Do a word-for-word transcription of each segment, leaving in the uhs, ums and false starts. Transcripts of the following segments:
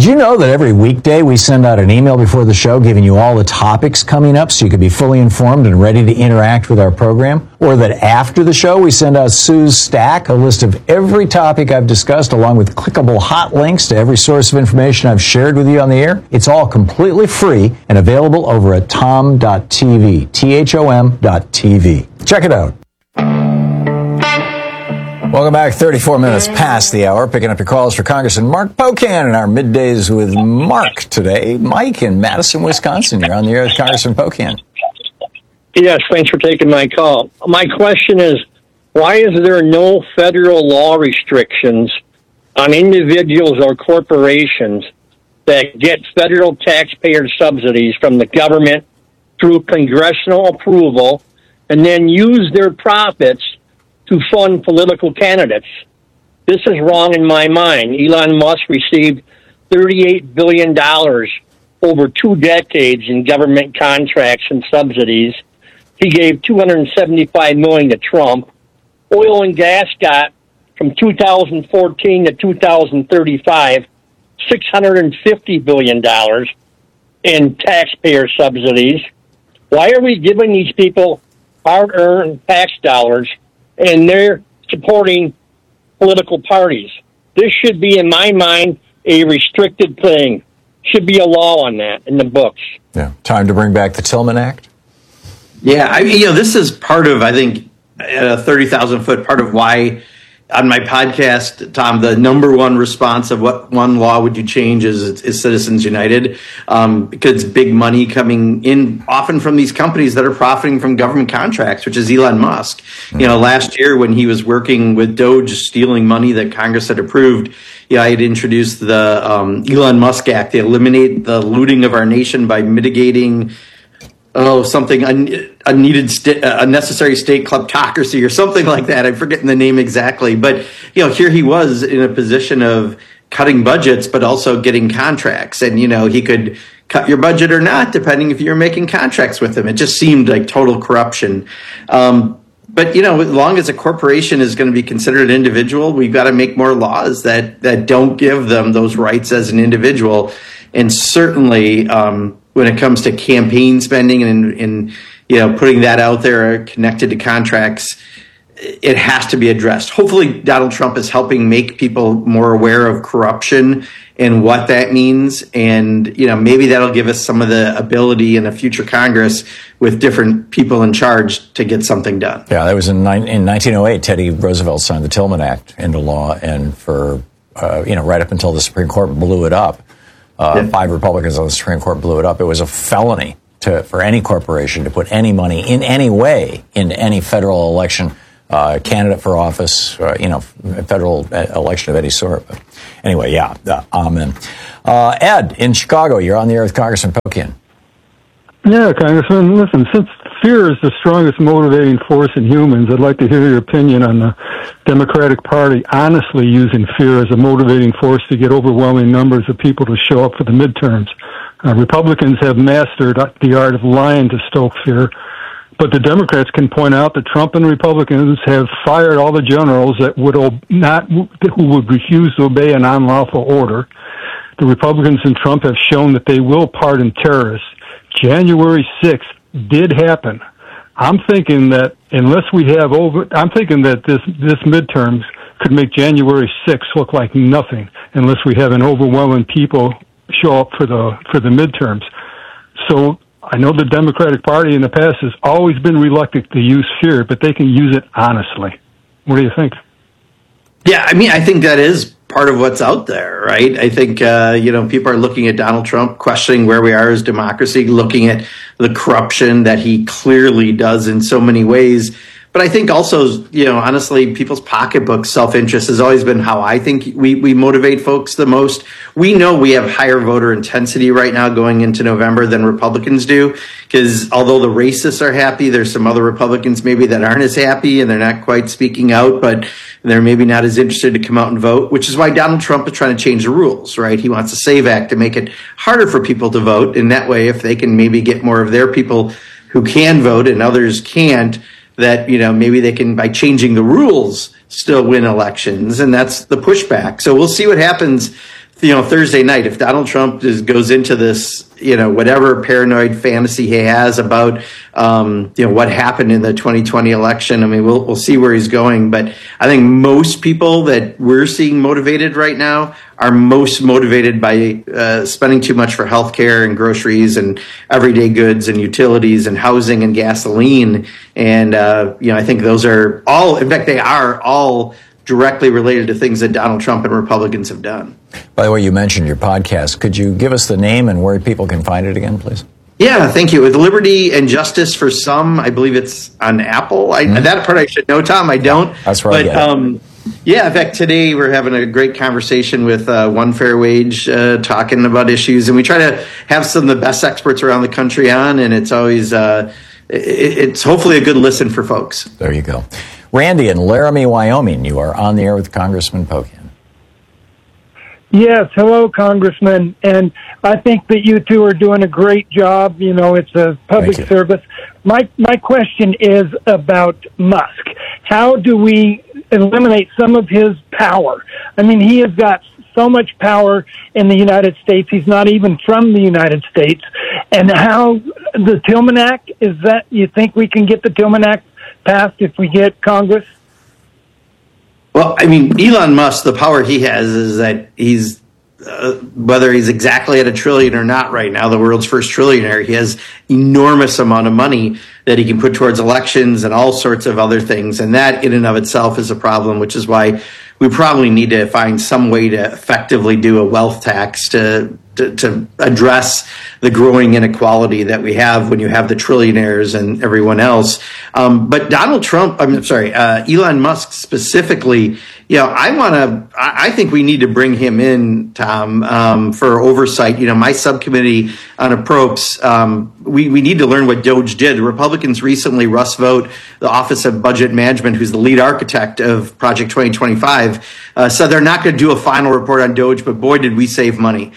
you know that every weekday we send out an email before the show giving you all the topics coming up so you can be fully informed and ready to interact with our program? Or that after the show we send out Sue's Stack, a list of every topic I've discussed along with clickable hot links to every source of information I've shared with you on the air? It's all completely free and available over at tom dot t v, T H O M dot T V. Check it out. Welcome back. thirty-four minutes past the hour. Picking up your calls for Congressman Mark Pocan in our middays with Mark today. Mike in Madison, Wisconsin. You're on the air with Congressman Pocan. Yes, thanks for taking my call. My question is, why is there no federal law restrictions on individuals or corporations that get federal taxpayer subsidies from the government through congressional approval and then use their profits to fund political candidates? This is wrong in my mind. Elon Musk received thirty-eight billion dollars over two decades in government contracts and subsidies. He gave two hundred seventy-five million dollars to Trump. Oil and gas got, from two thousand fourteen to two thousand thirty-five, six hundred fifty billion dollars in taxpayer subsidies. Why are we giving these people hard-earned tax dollars and they're supporting political parties? This should be, in my mind, a restricted thing. Should be a law on that in the books. Yeah. Time to bring back the Tillman Act? Yeah, I mean, you know, this is part of, I think, a thirty thousand foot part of why on my podcast, Tom, the number one response of what one law would you change is, is Citizens United, um, because big money coming in often from these companies that are profiting from government contracts, which is Elon Musk. Mm-hmm. You know, last year when he was working with Doge stealing money that Congress had approved, yeah, I had introduced the um, Elon Musk Act to eliminate the looting of our nation by mitigating Oh, something un- unneeded, st- uh, unnecessary state kleptocracy or something like that. I'm forgetting the name exactly. But, you know, here he was in a position of cutting budgets, but also getting contracts. And, you know, he could cut your budget or not, depending if you're making contracts with him. It just seemed like total corruption. Um, but, you know, as long as a corporation is going to be considered an individual, we've got to make more laws that, that don't give them those rights as an individual. And certainly, um, when it comes to campaign spending and, and, you know, putting that out there connected to contracts, it has to be addressed. Hopefully, Donald Trump is helping make people more aware of corruption and what that means. And, you know, maybe that'll give us some of the ability in a future Congress with different people in charge to get something done. Yeah, that was in, in nineteen oh eight, Teddy Roosevelt signed the Tillman Act into law. And for, uh, you know, right up until the Supreme Court blew it up, Uh, yeah. Five Republicans on the Supreme Court blew it up. It was a felony to, for any corporation to put any money in any way into any federal election, uh, candidate for office, uh, you know, federal election of any sort. But anyway, yeah, uh, amen. Uh, Ed, in Chicago, you're on the air with Congressman Pocan. Yeah, Congressman, listen, since fear is the strongest motivating force in humans, I'd like to hear your opinion on the Democratic Party honestly using fear as a motivating force to get overwhelming numbers of people to show up for the midterms. Uh, Republicans have mastered the art of lying to stoke fear, but the Democrats can point out that Trump and Republicans have fired all the generals that would ob- not who would refuse to obey an unlawful order. The Republicans and Trump have shown that they will pardon terrorists. January sixth did happen. I'm thinking that unless we have over, I'm thinking that this, this midterms could make January sixth look like nothing unless we have an overwhelming people show up for the, for the midterms. So I know the Democratic Party in the past has always been reluctant to use fear, but they can use it honestly. What do you think? Yeah, I mean, I think that is part of what's out there, right? I think, uh, you know, people are looking at Donald Trump, questioning where we are as democracy, looking at the corruption that he clearly does in so many ways. But I think also, you know, honestly, people's pocketbook self-interest has always been how I think we, we motivate folks the most. We know we have higher voter intensity right now going into November than Republicans do, because although the racists are happy, there's some other Republicans maybe that aren't as happy and they're not quite speaking out, but they're maybe not as interested to come out and vote, which is why Donald Trump is trying to change the rules, right? He wants the SAVE Act to make it harder for people to vote. And that way, if they can maybe get more of their people who can vote and others can't, that, you know, maybe they can, by changing the rules, still win elections. And that's the pushback. So we'll see what happens you know, Thursday night, if Donald Trump is, goes into this, you know, whatever paranoid fantasy he has about, um, you know, what happened in the twenty twenty election, I mean, we'll we'll see where he's going. But I think most people that we're seeing motivated right now are most motivated by uh, spending too much for healthcare and groceries and everyday goods and utilities and housing and gasoline. And, uh, you know, I think those are all, in fact, they are all directly related to things that Donald Trump and Republicans have done. By the way, you mentioned your podcast. Could you give us the name and where people can find it again, please? Yeah, thank you. With Liberty and Justice for Some, I believe it's on Apple. I, mm-hmm. That part I should know, Tom. I don't. That's right. But um, yeah, in fact, today we're having a great conversation with uh, One Fair Wage, uh, talking about issues, and we try to have some of the best experts around the country on, and it's always uh, it, it's hopefully a good listen for folks. There you go. Randy in Laramie, Wyoming, you are on the air with Congressman Pocan. Yes, hello, Congressman. And I think that you two are doing a great job. You know, it's a public service. My my question is about Musk. How do we eliminate some of his power? I mean, he has got so much power in the United States. He's not even from the United States. And how the Tillman Act, is that, you think we can get the Tillman Act passed if we get Congress? Well, I mean, Elon Musk, the power he has is that he's, uh, whether he's exactly at a trillion or not right now, the world's first trillionaire, he has enormous amount of money that he can put towards elections and all sorts of other things. And that in and of itself is a problem, which is why we probably need to find some way to effectively do a wealth tax to To, to address the growing inequality that we have when you have the trillionaires and everyone else. Um, but Donald Trump, I'm sorry, uh, Elon Musk specifically, you know, I want to, I think we need to bring him in, Tom, um, for oversight. You know, my subcommittee on approps, um, we, we need to learn what Doge did. The Republicans recently, Russ Vought, the Office of Budget Management, who's the lead architect of Project twenty twenty-five, uh, said they're not going to do a final report on Doge, but boy, did we save money.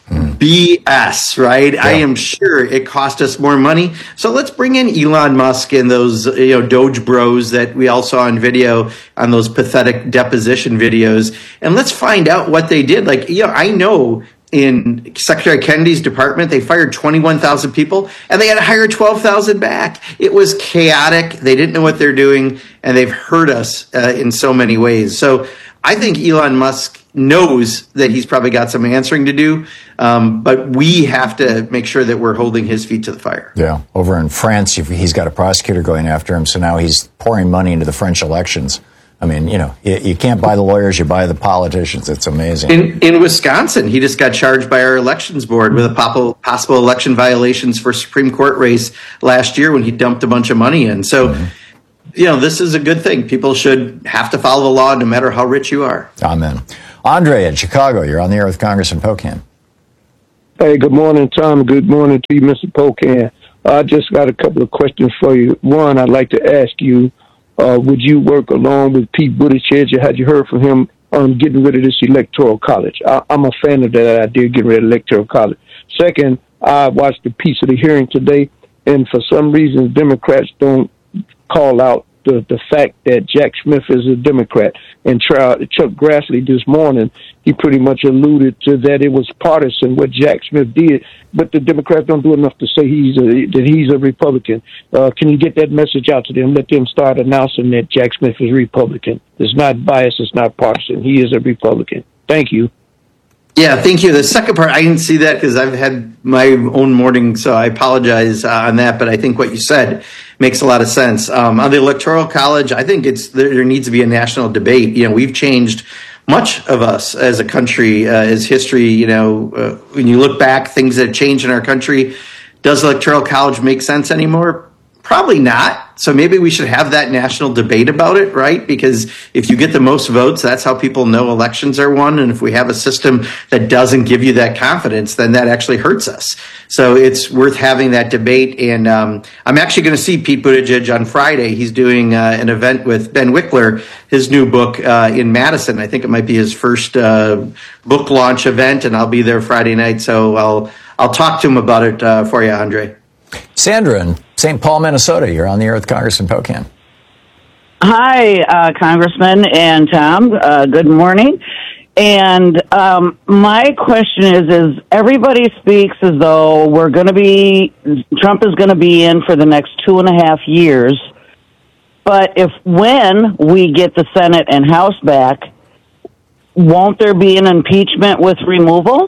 B S, right? Yeah. I am sure it cost us more money. So let's bring in Elon Musk and those, you know, Doge bros that we all saw on video on those pathetic deposition videos. And let's find out what they did. Like, you know, I know in Secretary Kennedy's department, they fired twenty-one thousand people and they had to hire twelve thousand back. It was chaotic. They didn't know what they're doing, and they've hurt us uh, in so many ways. So I think Elon Musk knows that he's probably got some answering to do, um, but we have to make sure that we're holding his feet to the fire. Yeah. Over in France, he's got a prosecutor going after him, so now he's pouring money into the French elections. I mean, you know, you, you can't buy the lawyers, you buy the politicians. It's amazing. In, in Wisconsin, he just got charged by our elections board with a possible, possible election violations for Supreme Court race last year when he dumped a bunch of money in. So, mm-hmm. you know, this is a good thing. People should have to follow the law no matter how rich you are. Amen. Andre in Chicago, you're on the air with Congressman Pocan. Hey, good morning, Tom. Good morning to you, Mister Pocan. I just got a couple of questions for you. One, I'd like to ask you, uh, would you work along with Pete Buttigieg? Had you heard from him on getting rid of this electoral college? I, I'm a fan of that idea, getting rid of electoral college. Second, I watched a piece of the hearing today, and for some reason, Democrats don't call out the, the fact that Jack Smith is a Democrat. And Chuck Grassley this morning, he pretty much alluded to that it was partisan what Jack Smith did, but the Democrats don't do enough to say he's a, that he's a Republican. Uh, can you get that message out to them? Let them start announcing that Jack Smith is Republican. It's not biased. It's not partisan. He is a Republican. Thank you. Yeah, thank you. The second part, I didn't see that because I've had my own morning, so I apologize uh, on that. But I think what you said makes a lot of sense. Um, on the Electoral College, I think it's there, there needs to be a national debate. You know, we've changed much of us as a country, uh, as history. You know, uh, when you look back, things that have changed in our country. Does Electoral College make sense anymore? Probably not. So maybe we should have that national debate about it, right? Because if you get the most votes, that's how people know elections are won. And if we have a system that doesn't give you that confidence, then that actually hurts us. So it's worth having that debate. And um, I'm actually going to see Pete Buttigieg on Friday. He's doing uh, an event with Ben Wickler, his new book uh, in Madison. I think it might be his first uh, book launch event, and I'll be there Friday night. So I'll I'll talk to him about it uh, for you, Andre. Sandra in Saint Paul, Minnesota, you're on the air with Congressman Pocan. Hi, uh, Congressman and Tom. Uh, good morning. And um, my question is, is everybody speaks as though we're going to be, Trump is going to be in for the next two and a half years. But if when we get the Senate and House back, won't there be an impeachment with removal?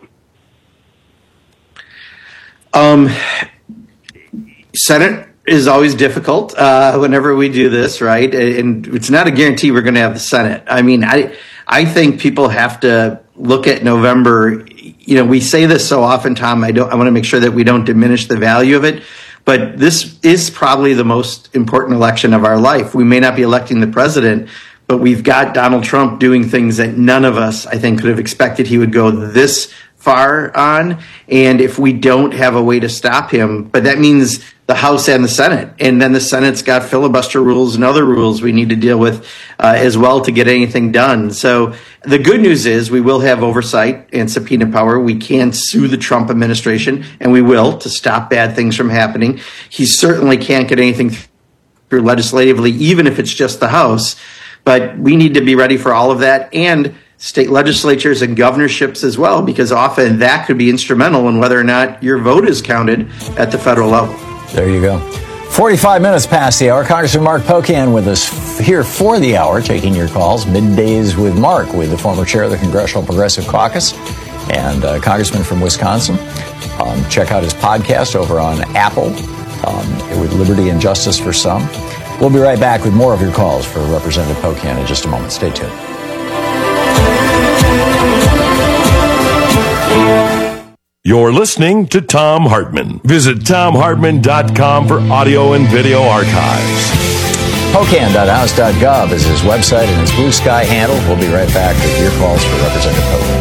Um, Senate is always difficult uh, whenever we do this, right? And it's not a guarantee we're going to have the Senate. I mean, I I think people have to look at November. You know, we say this so often, Tom. I don't. I want to make sure that we don't diminish the value of it. But this is probably the most important election of our life. We may not be electing the president, but we've got Donald Trump doing things that none of us, I think, could have expected he would go this far on. And if we don't have a way to stop him, but that means the House and the Senate. And then the Senate's got filibuster rules and other rules we need to deal with uh, as well to get anything done. So the good news is we will have oversight and subpoena power. We can sue the Trump administration, and we will, to stop bad things from happening. He certainly can't get anything through legislatively, even if it's just the House. But we need to be ready for all of that, and state legislatures and governorships as well, because often that could be instrumental in whether or not your vote is counted at the federal level. There you go. forty-five minutes past the hour. Congressman Mark Pocan with us here for the hour, taking your calls. Middays with Mark, with the former chair of the Congressional Progressive Caucus and uh, congressman from Wisconsin. Um, check out his podcast over on Apple um, with Liberty and Justice for Some. We'll be right back with more of your calls for Representative Pocan in just a moment. Stay tuned. You're listening to Thom Hartmann. Visit Thom Hartmann dot com for audio and video archives. Pocan dot house dot gov is his website and his Blue Sky handle. We'll be right back with your calls for Representative Pocan.